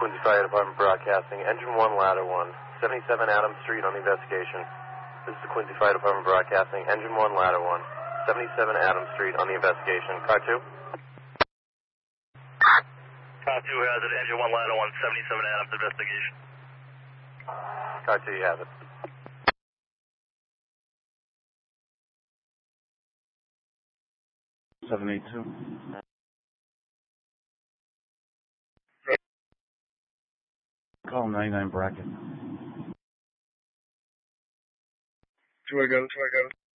Quincy Fire Department Broadcasting. Engine 1, Ladder 1, 77 Adams Street on the investigation. This is the Quincy Fire Department Broadcasting. Engine 1, Ladder 1, 77 Adams Street on the investigation. Car 2? Car 2 has it. Engine 1, Ladder 1, 77 Adams investigation. Car 2, you have it. $782. Call 99 bracket. Two I got.